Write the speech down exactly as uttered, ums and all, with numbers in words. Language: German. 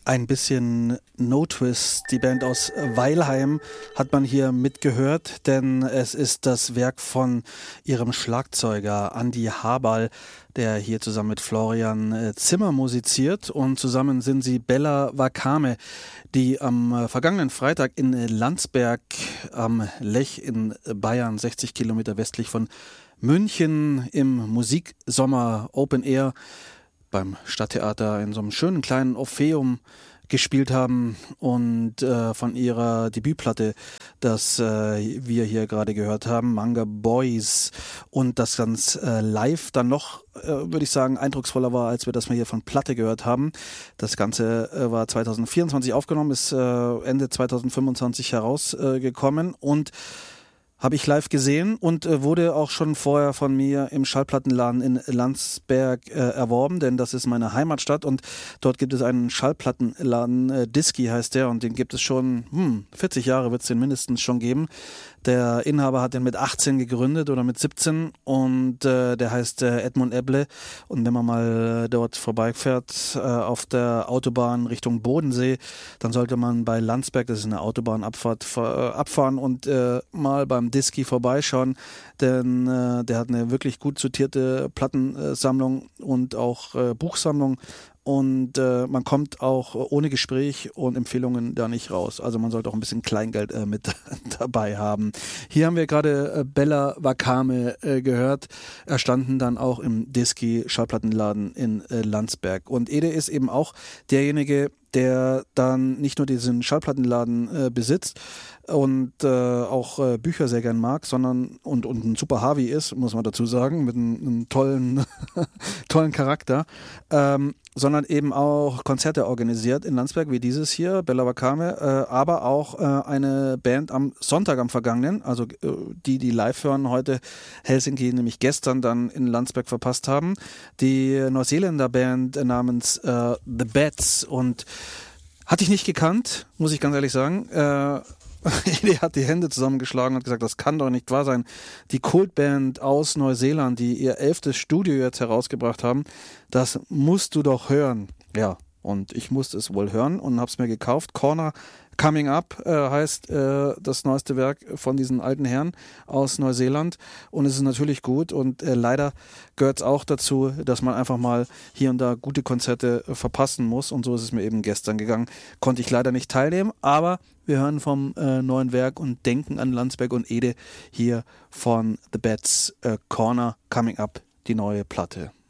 Ein bisschen No Twist, die Band aus Weilheim, hat man hier mitgehört, denn es ist das Werk von ihrem Schlagzeuger Andi Haberl, der hier zusammen mit Florian Zimmer musiziert, und zusammen sind sie Bella Wakame, die am vergangenen Freitag in Landsberg am Lech in Bayern, sechzig Kilometer westlich von München, im Musiksommer Open Air beim Stadttheater in so einem schönen kleinen Orpheum gespielt haben und äh, von ihrer Debütplatte, das äh, wir hier gerade gehört haben, Manga Boys, und das ganz äh, live dann noch, äh, würde ich sagen, eindrucksvoller war, als wir das mal hier von Platte gehört haben. Das Ganze äh, war zwanzig vierundzwanzig aufgenommen, ist äh, Ende zwanzig fünfundzwanzig herausgekommen äh, und habe ich live gesehen und äh, wurde auch schon vorher von mir im Schallplattenladen in Landsberg äh, erworben, denn das ist meine Heimatstadt und dort gibt es einen Schallplattenladen, äh, Disky heißt der, und den gibt es schon, hm, vierzig Jahre wird es den mindestens schon geben. Der Inhaber hat den mit achtzehn gegründet oder mit siebzehn und äh, der heißt äh, Edmund Ebble, und wenn man mal äh, dort vorbeifährt äh, auf der Autobahn Richtung Bodensee, dann sollte man bei Landsberg, das ist eine Autobahnabfahrt, äh, abfahren und äh, mal beim Disky vorbeischauen, denn äh, der hat eine wirklich gut sortierte Plattensammlung und auch äh, Buchsammlung. Und äh, man kommt auch ohne Gespräch und Empfehlungen da nicht raus. Also man sollte auch ein bisschen Kleingeld äh, mit dabei haben. Hier haben wir gerade äh, Bella Wakame äh, gehört, erstanden dann auch im Disky Schallplattenladen in äh, Landsberg. Und Ede ist eben auch derjenige, der dann nicht nur diesen Schallplattenladen äh, besitzt und äh, auch äh, Bücher sehr gern mag, sondern und, und ein super Harvey ist, muss man dazu sagen, mit einem, einem tollen, tollen Charakter, ähm, sondern eben auch Konzerte organisiert in Landsberg, wie dieses hier, Bella Wakame, äh, aber auch äh, eine Band am Sonntag, am vergangenen, also äh, die, die live hören heute, Helsinki nämlich gestern dann in Landsberg verpasst haben, die Neuseeländer Band namens äh, The Bats, und hatte ich nicht gekannt, muss ich ganz ehrlich sagen. Äh, die hat die Hände zusammengeschlagen und gesagt, das kann doch nicht wahr sein. Die Kultband aus Neuseeland, die ihr elftes Studio jetzt herausgebracht haben, das musst du doch hören. Ja, und ich musste es wohl hören und hab's mir gekauft. Corner Coming Up äh, heißt äh, das neueste Werk von diesen alten Herren aus Neuseeland, und es ist natürlich gut, und äh, leider gehört es auch dazu, dass man einfach mal hier und da gute Konzerte äh, verpassen muss, und so ist es mir eben gestern gegangen. Konnte ich leider nicht teilnehmen, aber wir hören vom äh, neuen Werk und denken an Landsberg und Ede hier von The Bats, äh, Corner Coming Up, die neue Platte.